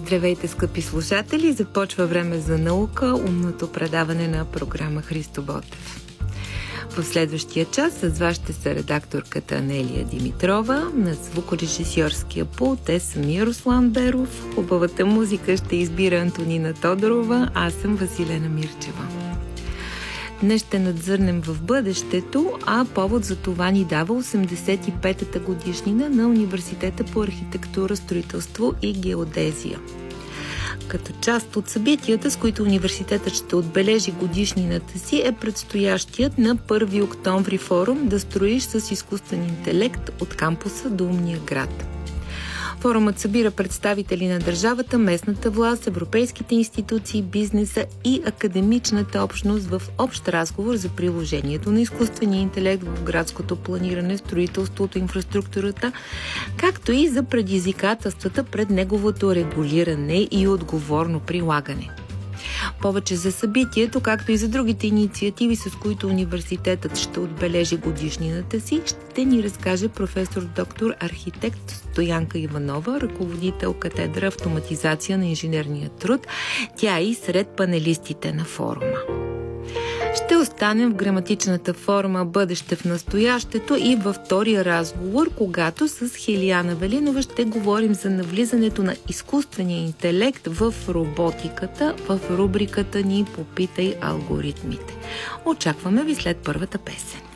Здравейте, скъпи слушатели! Започва време за наука, умното предаване на програма Христо Ботев. В следващия час с вас ще са редакторката Анелия Димитрова, на звукорежисьорския пулт е самия Руслан Беров, хубавата музика ще избира Антонина Тодорова, аз съм Василена Мирчева. Днес ще надзърнем в бъдещето, а повод за това ни дава 85-та годишнина на Университета по архитектура, строителство и геодезия. Като част от събитията, с които университетът ще отбележи годишнината си, е предстоящият на 1 октомври форум "Да строиш с изкуствен интелект от кампуса до умния град". Форумът събира представители на държавата, местната власт, европейските институции, бизнеса и академичната общност в общ разговор за приложението на изкуствения интелект в градското планиране, строителството, инфраструктурата, както и за предизвикателствата пред неговото регулиране и отговорно прилагане. Повече за събитието, както и за другите инициативи, с които университетът ще отбележи годишнината си, ще ни разкаже професор доктор архитект Стоянка Иванова, ръководител катедра автоматизация на инженерния труд. Тя е и сред панелистите на форума. Ще останем в граматичната форма "Бъдеще в настоящето" и във втория разговор, когато с Хелияна Велинова ще говорим за навлизането на изкуствения интелект в роботиката в рубриката ни "Попитай алгоритмите". Очакваме ви след първата песен.